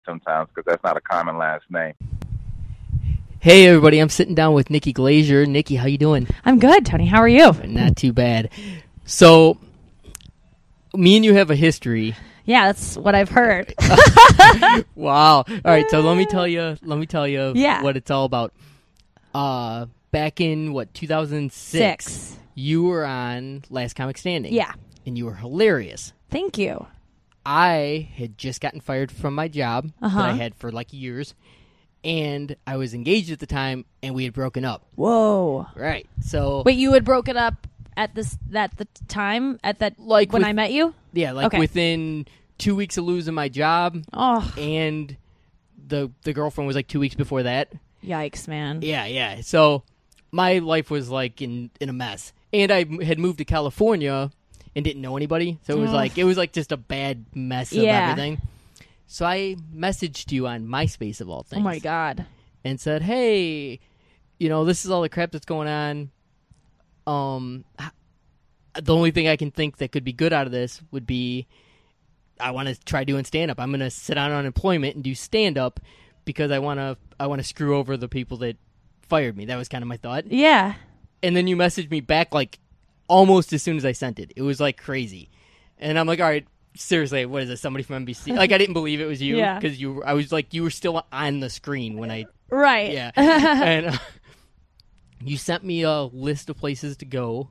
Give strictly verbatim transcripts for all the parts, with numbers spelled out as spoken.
sometimes because that's not a common last name. Hey everybody, I'm sitting down with Nikki Glazer. Nikki, how you doing? I'm good, Tony. How are you? Not too bad. So, me and you have a history. Yeah, that's what I've heard. Wow. All right, so let me tell you, let me tell you Yeah. what it's all about. Uh, back in what two thousand six, Six. you were on Last Comic Standing. Yeah. And you were hilarious. Thank you. I had just gotten fired from my job Uh-huh. that I had for like years, and I was engaged at the time, and we had broken up. Whoa. Right. So Wait, you had broken up at this at the time at that Like when with- I met you? yeah, like Okay. within two weeks of losing my job, Oh, and the the girlfriend was like two weeks before that. yikes, man. Yeah, yeah. So my life was like in, in a mess, and I m- had moved to California and didn't know anybody, so it was Ugh. like it was like just a bad mess of Yeah. everything. So I messaged you on MySpace of all things. Oh my god. And said, "Hey, you know, this is all the crap that's going on. Um, h- the only thing I can think that could be good out of this would be I want to try doing stand up. I'm going to sit on unemployment and do stand up because I want to I want to screw over the people that fired me." That was kind of my thought. Yeah. And then you messaged me back like almost as soon as I sent it. It was like crazy. And I'm like, "All right, seriously, what is this? Somebody from N B C?" Like I didn't believe it was you Yeah. because you were- I was like you were still on the screen when I Right. yeah. And uh, you sent me a list of places to go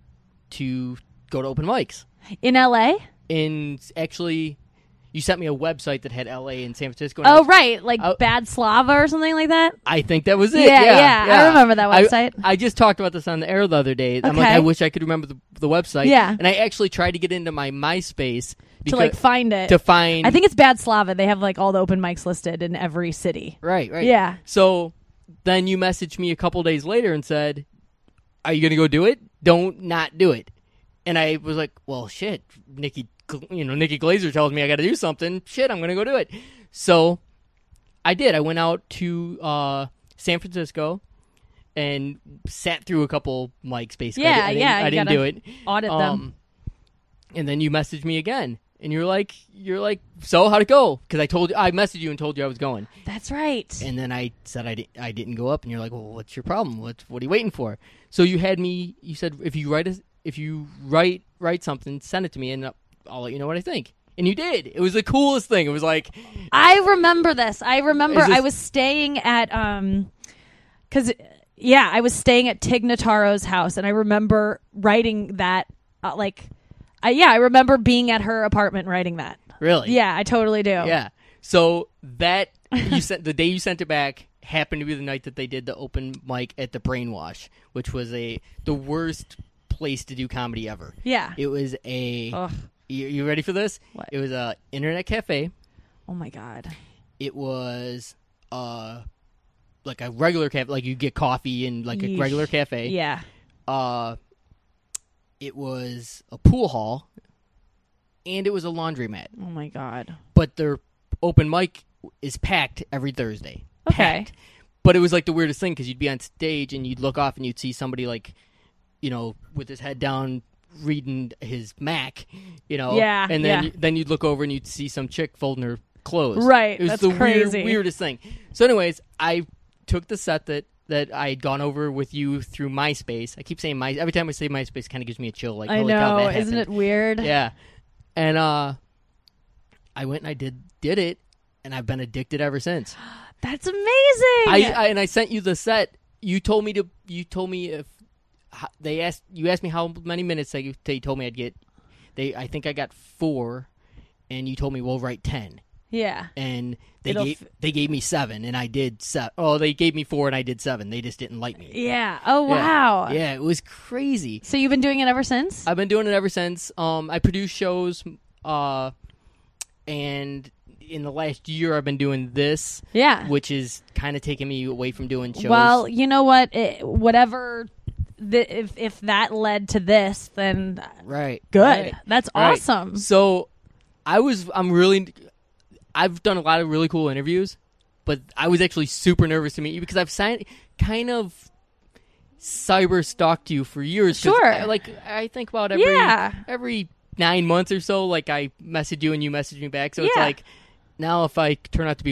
to go to open mics. In L A? And actually, you sent me a website that had L A and San Francisco. and I Oh, was- right. Like I- Bad Slava or something like that? I think that was it. Yeah, Yeah, yeah, I remember that I- website. I, just talked about this on the air the other day. I'm like, Okay. I wish I could remember the, the website. Yeah. And I actually tried to get into my MySpace To because, like find it. to find. I think it's Bad Slava. They have like all the open mics listed in every city. Right, right. Yeah. So then you messaged me a couple days later and said, "Are you going to go do it? Don't not do it." And I was like, "Well, shit, Nikki, you know, Nikki Glazer tells me I got to do something. Shit, I'm going to go do it." So I did. I went out to uh, San Francisco and sat through a couple mics. Basically, Yeah, I didn't, yeah, I you didn't gotta do it. Audit them. Um, and then you messaged me again, and you're like, "You're like, so how'd it go?" Because I told you, I messaged you and told you I was going. That's right. And then I said I, di- I didn't go up, and you're like, "Well, what's your problem? What what are you waiting for?" So you had me. You said if you write a, if you write write something, send it to me, and I'll, I'll let you know what I think. And you did. It was the coolest thing. It was like, I remember this. I remember Is this- I was staying at um cuz yeah, I was staying at Tig Notaro's house and I remember writing that uh, like I yeah, I remember being at her apartment writing that. really, Yeah, I totally do. yeah. So that you sent the day you sent it back happened to be the night that they did the open mic at the Brainwash, which was a the worst place to do comedy ever. Yeah. It was a. Ugh. You, you ready for this? What? It was a internet cafe. Oh my god. It was uh like a regular cafe, like you get coffee in like Yeesh. a regular cafe. Yeah. Uh, it was a pool hall, and it was a laundromat. Oh my god. But their open mic is packed every Thursday. Okay. Packed. But it was like the weirdest thing because you'd be on stage and you'd look off and you'd see somebody like, you know, with his head down reading his Mac, you know. Yeah, And then yeah. then you'd look over and you'd see some chick folding her clothes. Right, It was that's the crazy. Weird, weirdest thing. So, anyways, I took the set that that I had gone over with you through MySpace. I keep saying my every time I say MySpace, kind of gives me a chill. Like, I holy cow, know. that Isn't it happened. weird? Yeah. And uh, I went and I did did it, and I've been addicted ever since. That's amazing. I, I and I sent you the set. You told me to. You told me if how, they asked. You asked me how many minutes they, they told me I'd get. They. I think I got four, and you told me we'll write ten. yeah. And they It'll gave f- they gave me seven, and I did seven. Oh, they gave me four, and I did seven. They just didn't like me. Yeah. Oh Yeah. wow. Yeah, it was crazy. So you've been doing it ever since? I've been doing it ever since. Um, I produce shows, uh, and in the last year I've been doing this, yeah. which is kind of taking me away from doing shows. Well, you know what? It, whatever. The, if if that led to this, then right, good. right, That's right. awesome. So, I was. I'm really. I've done a lot of really cool interviews, but I was actually super nervous to meet you because I've signed, kind of cyber stalked you for years. 'cause Sure. I, like I think about every Yeah. every nine months or so. Like I message you and you message me back. So it's Yeah. like now if I turn out to be